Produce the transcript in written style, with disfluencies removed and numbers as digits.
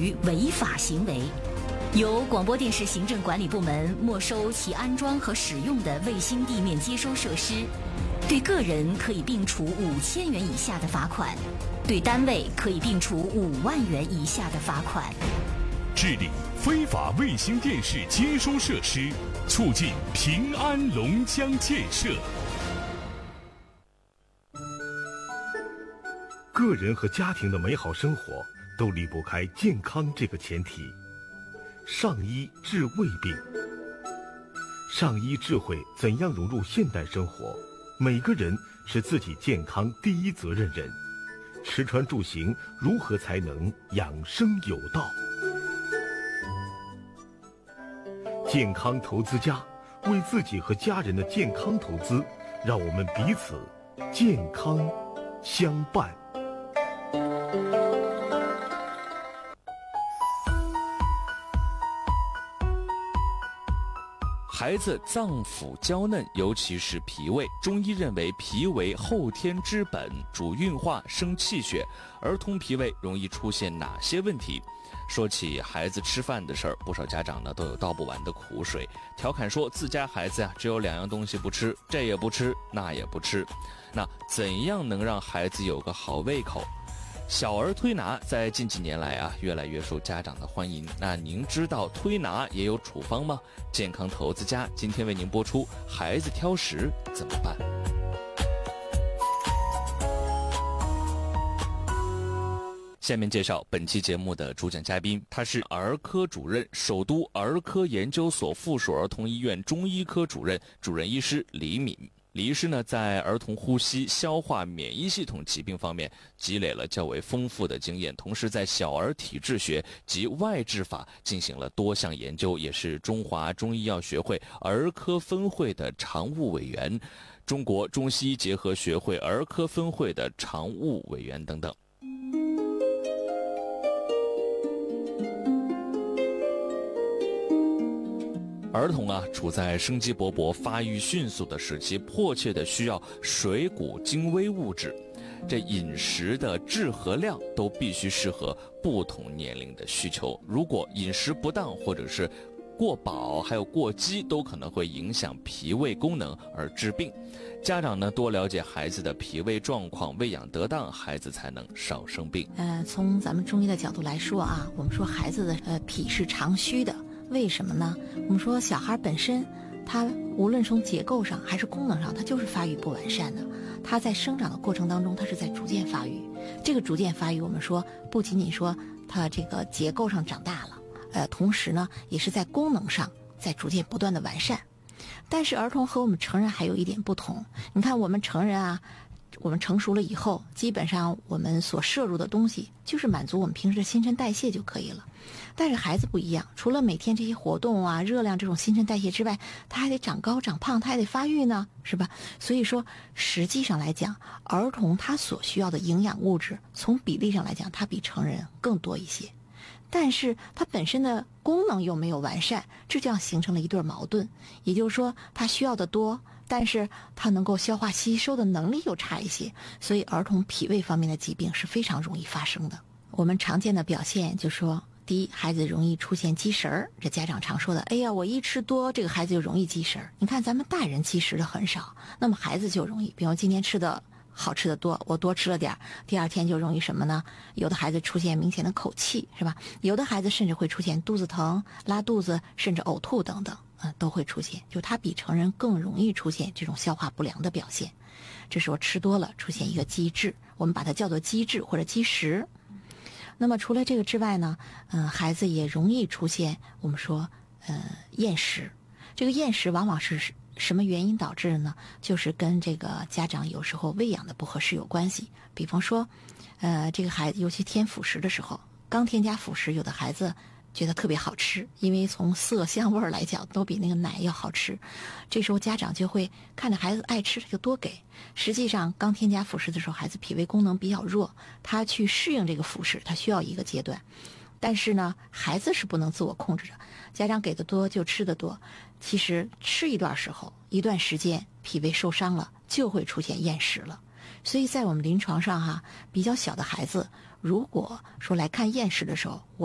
于违法行为。由广播电视行政管理部门没收其安装和使用的卫星地面接收设施，对个人可以并处5000元以下的罚款，对单位可以并处5万元以下的罚款。 治理非法卫星电视接收设施，促进平安龙江建设。 个人和家庭的美好生活都离不开健康这个前提。上医治胃病，上医智慧怎样融入现代生活？每个人是自己健康第一责任人，吃穿住行如何才能养生有道？健康投资家，为自己和家人的健康投资，让我们彼此健康相伴。 孩子脏腑娇嫩，尤其是脾胃，中医认为脾为后天之本，主运化生气血。儿童脾胃容易出现哪些问题？说起孩子吃饭的事儿，不少家长呢都有道不完的苦水，调侃说自家孩子呀只有2样东西不吃，这也不吃，那也不吃。那怎样能让孩子有个好胃口？小儿推拿在近几年来啊，越来越受家长的欢迎。那您知道推拿也有处方吗？健康投资家今天为您播出：孩子挑食怎么办？下面介绍本期节目的主讲嘉宾，他是儿科主任，首都儿科研究所附属儿童医院中医科主任、主任医师李敏。李医师呢，在儿童呼吸、消化、免疫系统疾病方面积累了较为丰富的经验，同时在小儿体质学及外治法进行了多项研究，也是中华中医药学会儿科分会的常务委员，中国中西医结合学会儿科分会的常务委员等等。儿童啊，处在生机勃勃、发育迅速的时期，迫切的需要水谷精微物质。这饮食的质和量都必须适合不同年龄的需求。如果饮食不当或者是过饱还有过饥，都可能会影响脾胃功能而致病。家长呢，多了解孩子的脾胃状况，喂养得当，孩子才能少生病。 从咱们中医的角度来说啊，我们说孩子的脾是常虚的。为什么呢？我们说小孩本身他无论从结构上还是功能上，他就是发育不完善的。他在生长的过程当中，他是在逐渐发育。这个逐渐发育，我们说不仅仅说他这个结构上长大了，同时呢也是在功能上在逐渐不断的完善。但是儿童和我们成人还有一点不同。你看我们成人啊，我们成熟了以后，基本上我们所摄入的东西就是满足我们平时的新陈代谢就可以了。但是孩子不一样，除了每天这些活动啊、热量这种新陈代谢之外，他还得长高长胖，他还得发育呢，是吧？所以说实际上来讲，儿童他所需要的营养物质从比例上来讲，他比成人更多一些。但是它本身的功能又没有完善，这就形成了一对矛盾。也就是说，它需要的多，但是它能够消化吸收的能力又差一些，所以儿童脾胃方面的疾病是非常容易发生的。我们常见的表现就是说，第一，孩子容易出现积食儿，这家长常说的，哎呀，我一吃多，这个孩子就容易积食儿。你看咱们大人积食的很少，那么孩子就容易，比如今天吃的好吃的多，我多吃了点，第二天就容易什么呢？有的孩子出现明显的口气，是吧？有的孩子甚至会出现肚子疼、拉肚子，甚至呕吐等等，都会出现。就他比成人更容易出现这种消化不良的表现。这时候吃多了出现一个积滞，我们把它叫做积滞或者积食。那么除了这个之外呢，孩子也容易出现我们说厌食。这个厌食往往是什么原因导致的呢？就是跟这个家长有时候喂养的不合适有关系。比方说这个孩子尤其添辅食的时候，刚添加辅食，有的孩子觉得特别好吃，因为从色香味来讲都比那个奶要好吃。这时候家长就会看着孩子爱吃就多给。实际上刚添加辅食的时候，孩子脾胃功能比较弱，他去适应这个辅食他需要一个阶段。但是呢，孩子是不能自我控制的，家长给的多就吃的多，其实吃一段时间脾胃受伤了，就会出现厌食了。所以在我们临床上比较小的孩子，如果说来看厌食的时候，